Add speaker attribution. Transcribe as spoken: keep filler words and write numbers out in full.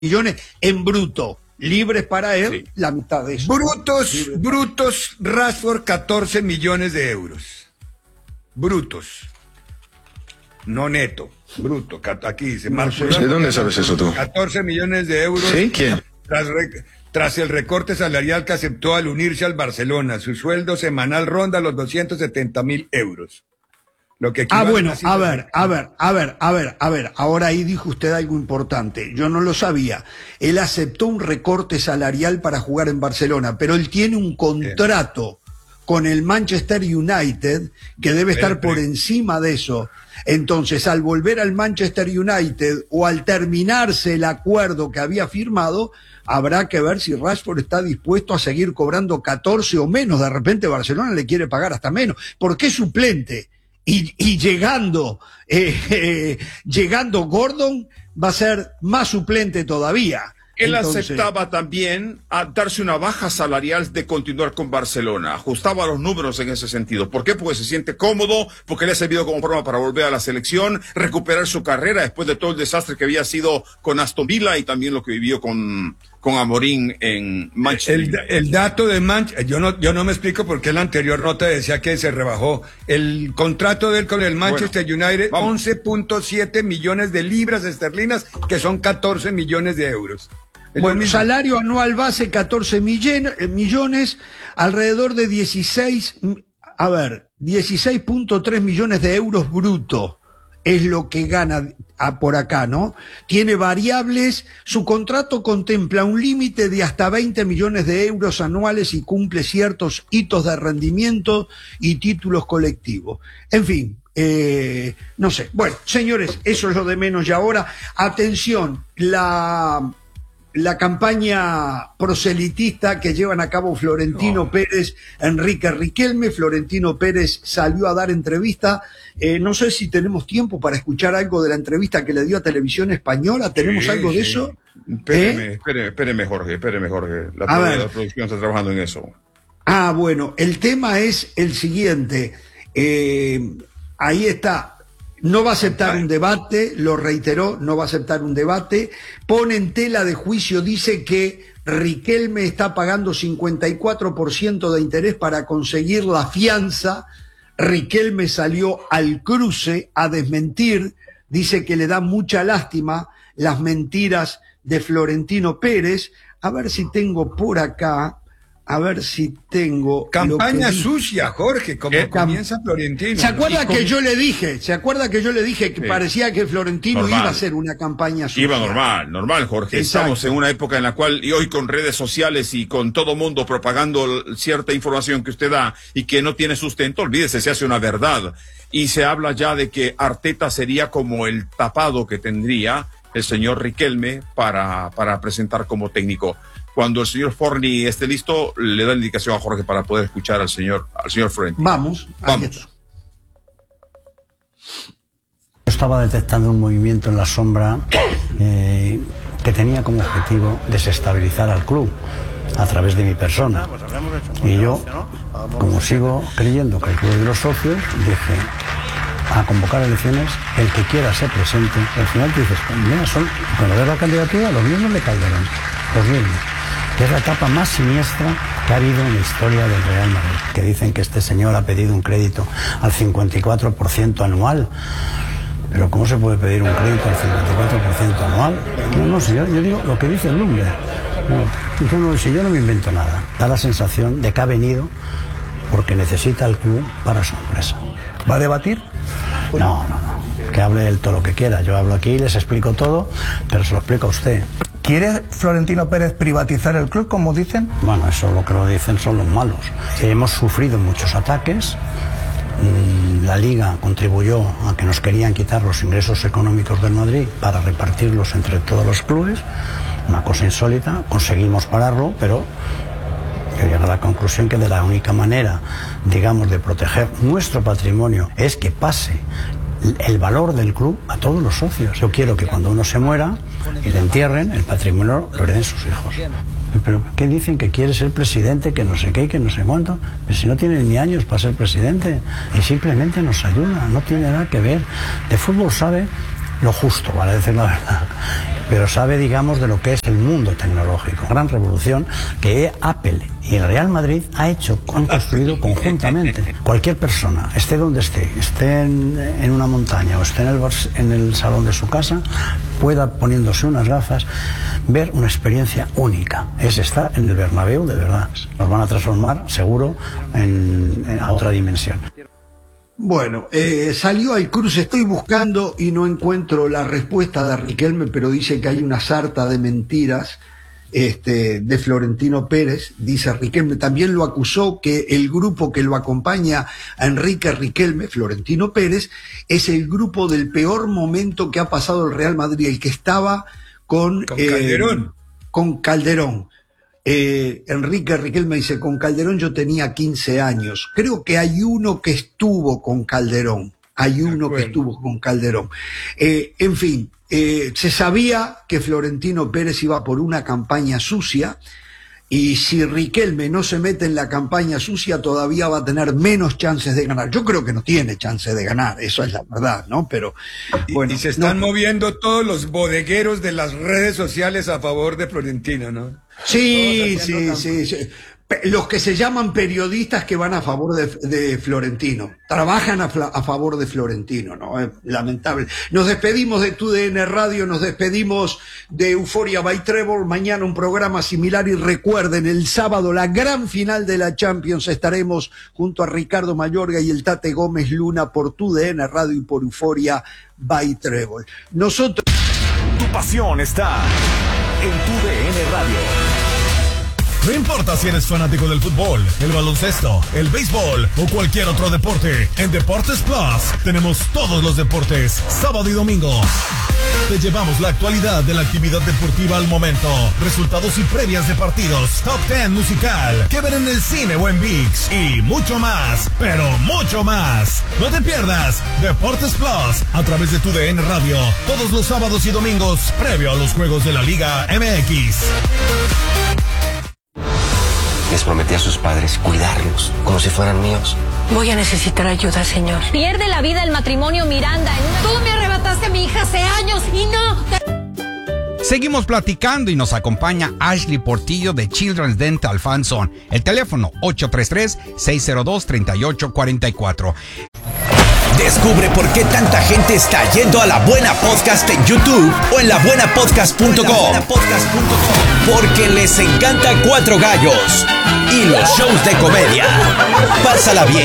Speaker 1: millones en bruto, libres para él, sí. La mitad de eso.
Speaker 2: Brutos, libres brutos, Rashford, catorce millones de euros. Brutos. No neto, bruto. Aquí dice Marco.
Speaker 3: ¿De dónde sabes eso tú?
Speaker 2: catorce millones de euros.
Speaker 3: ¿Sí? ¿Quién?
Speaker 2: Tras, tras el recorte salarial que aceptó al unirse al Barcelona, su sueldo semanal ronda los doscientos setenta mil euros. Lo que
Speaker 1: ah, bueno, a ver, a ver, a ver, a ver, a ver, ahora ahí dijo usted algo importante, yo no lo sabía. Él aceptó un recorte salarial para jugar en Barcelona, pero él tiene un contrato Bien. con el Manchester United que debe estar por encima de eso. Entonces, al volver al Manchester United o al terminarse el acuerdo que había firmado, habrá que ver si Rashford está dispuesto a seguir cobrando catorce o menos. De repente Barcelona le quiere pagar hasta menos, porque es suplente. Y, y llegando, eh, eh, llegando Gordon va a ser más suplente todavía.
Speaker 4: Él Entonces, aceptaba también a darse una baja salarial de continuar con Barcelona, ajustaba los números en ese sentido. ¿Por qué? Porque se siente cómodo, porque le ha servido como forma para volver a la selección, recuperar su carrera después de todo el desastre que había sido con Aston Villa y también lo que vivió con, con Amorín en Manchester.
Speaker 2: El, el dato de Manchester, yo no, yo no me explico por qué la anterior nota decía que se rebajó. El contrato de él con el Manchester bueno, United, once punto siete millones de libras esterlinas, que son catorce millones de euros.
Speaker 1: Bueno, salario anual base catorce millones, alrededor de dieciséis, a ver, dieciséis punto tres millones de euros bruto es lo que gana a por acá, ¿no? Tiene variables, su contrato contempla un límite de hasta veinte millones de euros anuales y cumple ciertos hitos de rendimiento y títulos colectivos. En fin, eh, no sé. Bueno, señores, eso es lo de menos y ahora, atención, la... la campaña proselitista que llevan a cabo Florentino no. Pérez, Enrique Riquelme. Florentino Pérez salió a dar entrevista. Eh, no sé si tenemos tiempo para escuchar algo de la entrevista que le dio a Televisión Española. ¿Tenemos sí, algo de sí. eso?
Speaker 4: Espéreme, ¿Eh? espéreme, espéreme, Jorge, espéreme, Jorge. La, a la producción está trabajando en eso.
Speaker 1: Ah, bueno, el tema es el siguiente. Eh, ahí está. No va a aceptar un debate, lo reiteró, no va a aceptar un debate. Pone en tela de juicio, dice que Riquelme está pagando cincuenta y cuatro por ciento de interés para conseguir la fianza. Riquelme salió al cruce a desmentir, dice que le da mucha lástima las mentiras de Florentino Pérez. A ver si tengo por acá... A ver si tengo...
Speaker 2: Campaña que... sucia, Jorge, como eh, comienza Florentino.
Speaker 1: ¿Se acuerda que yo le dije? ¿Se acuerda que yo le dije que sí. parecía que Florentino normal. iba a hacer una campaña sucia?
Speaker 4: Iba normal, normal, Jorge. Exacto. Estamos en una época en la cual, y hoy con redes sociales y con todo mundo propagando cierta información que usted da y que no tiene sustento, olvídese, se hace una verdad. Y se habla ya de que Arteta sería como el tapado que tendría el señor Riquelme para, para presentar como técnico. Cuando el señor Forni esté listo, le da la indicación a Jorge para poder escuchar al señor, al señor Florentino.
Speaker 1: Vamos,
Speaker 4: vamos.
Speaker 5: Estaba detectando un movimiento en la sombra eh, que tenía como objetivo desestabilizar al club a través de mi persona. Y yo, como sigo creyendo que el club de los socios, dije a convocar elecciones, el que quiera ser presente. Al final te dices, mira, son, cuando ves la candidatura, los mismos de Calderón, los mismos. Que es la etapa más siniestra que ha habido en la historia del Real Madrid. Que dicen que este señor ha pedido un crédito al cincuenta y cuatro por ciento anual. Pero ¿cómo se puede pedir un crédito al cincuenta y cuatro por ciento anual? No, no, si yo, yo digo lo que dice el Bloomberg. No, yo no, si yo no me invento nada. Da la sensación de que ha venido porque necesita el club para su empresa. ¿Va a debatir? No, no, no. Que hable él todo lo que quiera. Yo hablo aquí, les explico todo, pero se lo explico a usted.
Speaker 6: ¿Quiere Florentino Pérez privatizar el club, como dicen?
Speaker 5: Bueno, eso lo que lo dicen son los malos. Hemos sufrido muchos ataques. La Liga contribuyó a que nos querían quitar los ingresos económicos del Madrid para repartirlos entre todos los clubes. Una cosa insólita. Conseguimos pararlo, pero yo llegué a la conclusión que de la única manera, digamos, de proteger nuestro patrimonio es que pase el valor del club a todos los socios. Yo quiero que cuando uno se muera y le entierren, el patrimonio lo hereden sus hijos. Pero ¿qué dicen? Que quiere ser presidente, que no sé qué, que no sé cuánto. Pero si no tiene ni años para ser presidente y simplemente nos ayuda, no tiene nada que ver. De fútbol sabe lo justo, para decir la verdad, pero sabe, digamos, de lo que es el mundo tecnológico. Gran revolución que Apple y el Real Madrid ha hecho, han construido conjuntamente. Cualquier persona, esté donde esté, esté en, en una montaña o esté en el, en el salón de su casa, pueda, poniéndose unas gafas, ver una experiencia única. Es estar en el Bernabéu de verdad. Nos van a transformar, seguro, en, en, a otra dimensión.
Speaker 1: Bueno, eh, salió al cruce, estoy buscando y no encuentro la respuesta de Riquelme, pero dice que hay una sarta de mentiras este, de Florentino Pérez, dice Riquelme. También lo acusó que el grupo que lo acompaña a Enrique Riquelme, Florentino Pérez, es el grupo del peor momento que ha pasado el Real Madrid, el que estaba con,
Speaker 2: con
Speaker 1: eh,
Speaker 2: Calderón.
Speaker 1: Con Calderón. Eh, Enrique Riquelme dice, con Calderón yo tenía quince años. Creo que hay uno que estuvo con Calderón. Hay uno que estuvo con Calderón. Eh, en fin, eh, se sabía que Florentino Pérez iba por una campaña sucia, y si Riquelme no se mete en la campaña sucia todavía va a tener menos chances de ganar. Yo creo que no tiene chances de ganar, eso es la verdad, ¿no? Pero bueno,
Speaker 2: y, y se están
Speaker 1: no,
Speaker 2: moviendo todos los bodegueros de las redes sociales a favor de Florentino, ¿no?
Speaker 1: Sí, sí, sí, sí. Los que se llaman periodistas que van a favor de, de Florentino, trabajan a, a favor de Florentino, ¿no? Es lamentable. Nos despedimos de Tu D N Radio, nos despedimos de Euphoria by Trevor. Mañana un programa similar y recuerden, el sábado la gran final de la Champions. Estaremos junto a Ricardo Mayorga y el Tate Gómez Luna por Tu D N Radio y por Euphoria by Trevor. Nosotros...
Speaker 3: Tu pasión está en Tu D N Radio.
Speaker 7: No importa si eres fanático del fútbol, el baloncesto, el béisbol o cualquier otro deporte, en Deportes Plus tenemos todos los deportes, sábado y domingo. Te llevamos la actualidad de la actividad deportiva al momento, resultados y previas de partidos, top diez musical, que ver en el cine o en ViX y mucho más, pero mucho más. No te pierdas Deportes Plus a través de Tu D N Radio, todos los sábados y domingos, previo a los juegos de la Liga M X.
Speaker 8: Les prometí a sus padres cuidarlos como si fueran míos.
Speaker 9: Voy a necesitar ayuda, señor.
Speaker 10: Pierde la vida el matrimonio Miranda en una...
Speaker 9: Tú me arrebataste a mi hija hace años y no...
Speaker 11: Seguimos platicando y nos acompaña Ashley Portillo de Children's Dental Fan Zone. El teléfono ocho tres tres, seis cero dos, tres ocho cuatro cuatro.
Speaker 3: Descubre por qué tanta gente está yendo a La Buena Podcast en YouTube o en la buena podcast punto com. Porque les encanta Cuatro Gallos y los shows de comedia. Pásala bien.